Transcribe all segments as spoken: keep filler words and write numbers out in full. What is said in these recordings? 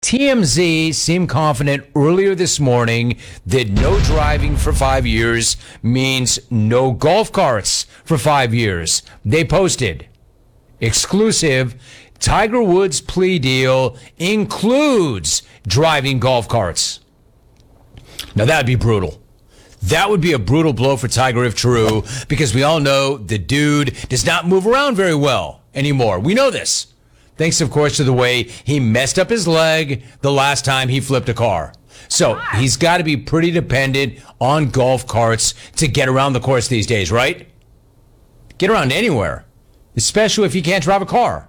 T M Z seemed confident earlier this morning that no driving for five years means no golf carts for five years. They posted, exclusive, Tiger Woods' plea deal includes driving golf carts. Now that'd be brutal. That would be a brutal blow for Tiger if true, because we all know the dude does not move around very well anymore. We know this. Thanks, of course, to the way he messed up his leg the last time he flipped a car. So he's got to be pretty dependent on golf carts to get around the course these days, right? Get around anywhere, especially if he can't drive a car.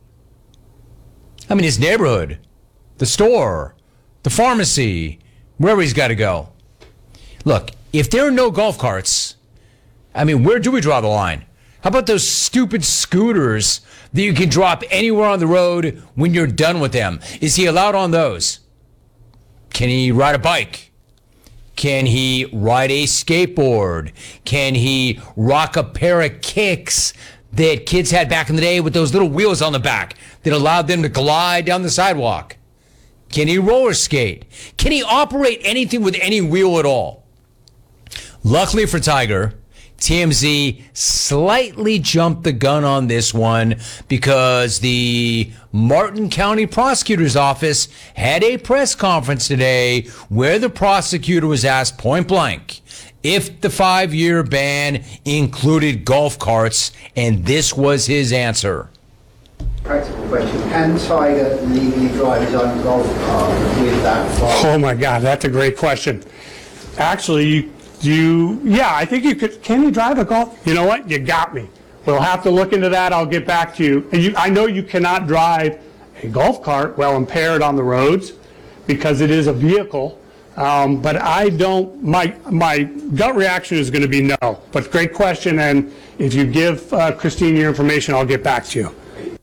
I mean, his neighborhood, the store, the pharmacy, wherever he's got to go. Look, if there are no golf carts, I mean, where do we draw the line? How about those stupid scooters that you can drop anywhere on the road when you're done with them? Is he allowed on those? Can he ride a bike? Can he ride a skateboard? Can he rock a pair of kicks that kids had back in the day with those little wheels on the back that allowed them to glide down the sidewalk? Can he roller skate? Can he operate anything with any wheel at all? Luckily for Tiger, T M Z slightly jumped the gun on this one because the Martin County Prosecutor's Office had a press conference today where the prosecutor was asked point blank if the five-year ban included golf carts, and this was his answer. Practical question. Can Tiger legally drive his own golf cart with that fire? Oh my God, that's a great question. Actually, you You, yeah, I think you could. Can you drive a golf? You know what? You got me. We'll have to look into that. I'll get back to you. And you I know you cannot drive a golf cart while impaired on the roads because it is a vehicle. Um, but I don't, my, my gut reaction is going to be no. But great question. And if you give uh, Christine your information, I'll get back to you.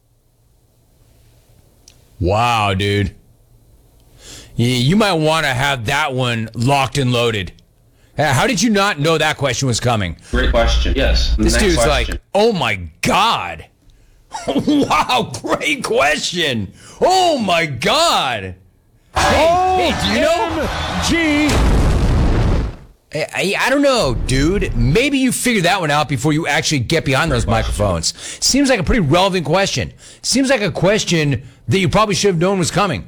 Wow, dude. You might want to have that one locked and loaded. How did you not know that question was coming? Great question. Yes. This Next dude's question. like, oh my God. Wow, great question. Oh my God. Hey, hey, do you know? G. I, I don't know, dude. Maybe you figure that one out before you actually get behind those microphones. Seems like a pretty relevant question. Seems like a question that you probably should have known was coming.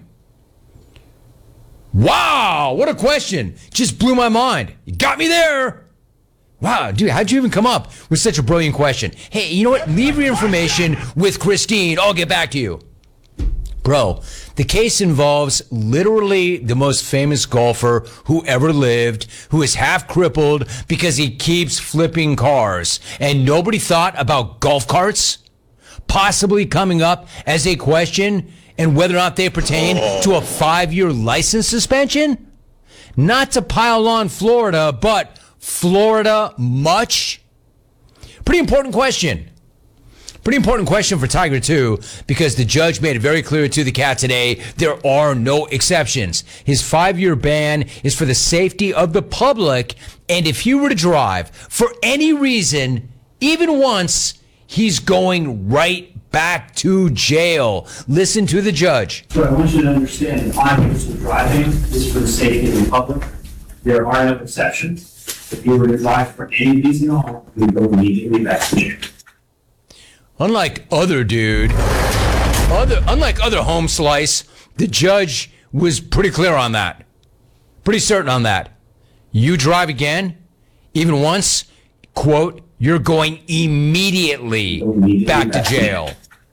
Wow, what a question. Just blew my mind. You got me there. Wow, dude, how'd you even come up with such a brilliant question? Hey, you know what? Leave your information with Christine. I'll get back to you. Bro, the case involves literally the most famous golfer who ever lived, who is half crippled because he keeps flipping cars. And nobody thought about golf carts possibly coming up as a question and whether or not they pertain to a five-year license suspension? Not to pile on Florida, but Florida much? Pretty important question. Pretty important question for Tiger, too, because the judge made it very clear to the cat today there are no exceptions. His five-year ban is for the safety of the public, and if he were to drive for any reason, even once, he's going right back to jail. Listen to the judge. So I want you to understand that five years of driving is for the safety of the public. There are no exceptions. If you were to drive for any reason at all, you would go immediately back to jail. Unlike other dude, other unlike other home slice, the judge was pretty clear on that. Pretty certain on that. You drive again, even once, quote, you're going immediately, immediately back, back to jail.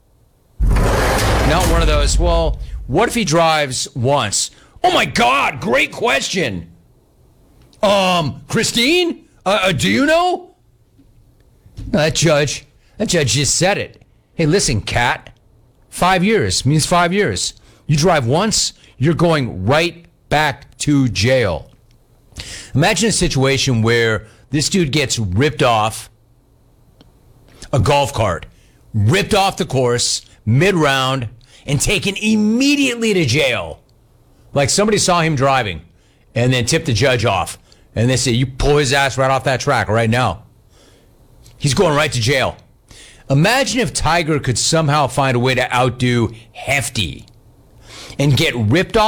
Not one of those, well, what if he drives once? Oh my God, great question. Um, Christine, uh, uh, do you know? No, that judge, that judge just said it. Hey, listen, cat, five years means five years. You drive once, you're going right back to jail. Imagine a situation where this dude gets ripped off a golf cart, ripped off the course mid-round, and taken immediately to jail. Like somebody saw him driving and then tipped the judge off. And they say, you pull his ass right off that track right now. He's going right to jail. Imagine if Tiger could somehow find a way to outdo Hefty and get ripped off